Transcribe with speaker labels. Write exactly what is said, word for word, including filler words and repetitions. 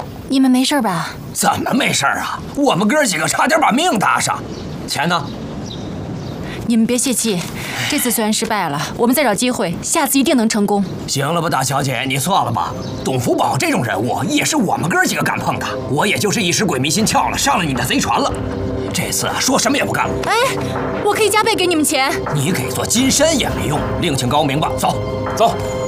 Speaker 1: 你们没事吧？
Speaker 2: 怎么没事啊？我们哥几个差点把命搭上。钱呢？
Speaker 1: 你们别泄气，这次虽然失败了，我们再找机会，下次一定能成功。
Speaker 2: 行了吧，大小姐，你算了吧。董福宝这种人物也是我们哥几个敢碰的，我也就是一时鬼迷心窍了，上了你的贼船了。这次啊，说什么也不干了。
Speaker 1: 哎，我可以加倍给你们钱。
Speaker 2: 你给做金身也没用，另请高明吧。走，走。